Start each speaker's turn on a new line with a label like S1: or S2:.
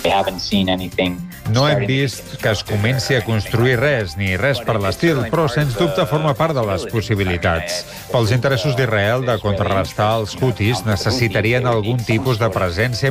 S1: No hem vist que es comenci a construir res, ni res per l'estil, però sens dubte forma part de les possibilitats. Pels interessos d'Israel de contrarrestar els hutis necessitarien algun tipus de presència